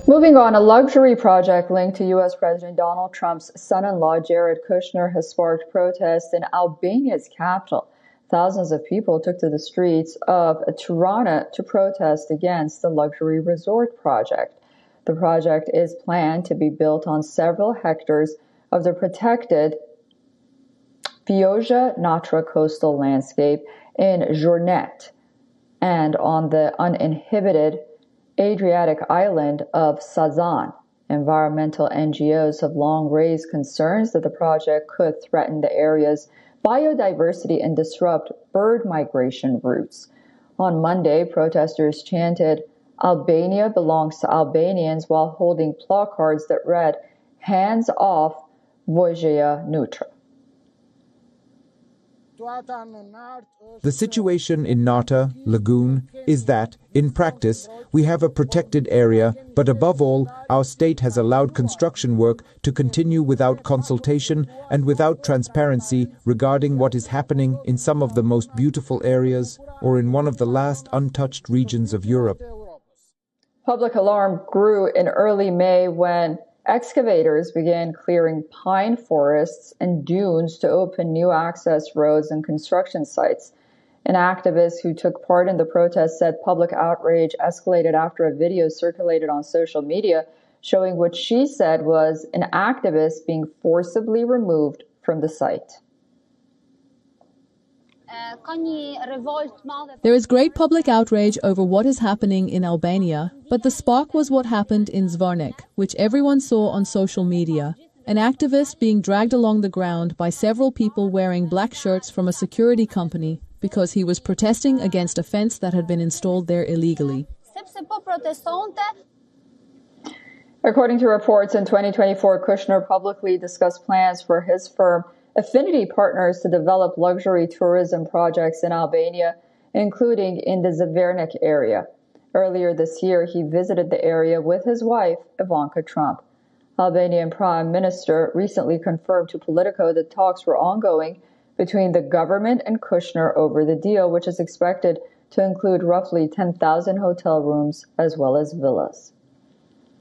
Moving on, a luxury project linked to U.S. President Donald Trump's son-in-law, Jared Kushner, has sparked protests in Albania's capital. Thousands of people took to the streets of Tirana to protest against the luxury resort project. The project is planned to be built on several hectares of the protected Vjosa Natra coastal landscape in Jornet and on the uninhabited Adriatic island of Sazan. Environmental NGOs have long raised concerns that the project could threaten the area's biodiversity and disrupt bird migration routes. On Monday, protesters chanted, "Albania belongs to Albanians," while holding placards that read, "Hands off Vjosa Natra." The situation in Natra Lagoon is that, in practice, we have a protected area, but above all, our state has allowed construction work to continue without consultation and without transparency regarding what is happening in some of the most beautiful areas or in one of the last untouched regions of Europe. Public alarm grew in early May when excavators began clearing pine forests and dunes to open new access roads and construction sites. An activist who took part in the protest said public outrage escalated after a video circulated on social media showing what she said was an activist being forcibly removed from the site. There is great public outrage over what is happening in Albania, but the spark was what happened in Zvornik, which everyone saw on social media. An activist being dragged along the ground by several people wearing black shirts from a security company because he was protesting against a fence that had been installed there illegally. According to reports, in 2024, Kushner publicly discussed plans for his firm Affinity Partners to develop luxury tourism projects in Albania, including in the Zvornik area. Earlier this year, he visited the area with his wife, Ivanka Trump. Albanian Prime Minister recently confirmed to Politico that talks were ongoing between the government and Kushner over the deal, which is expected to include roughly 10,000 hotel rooms as well as villas.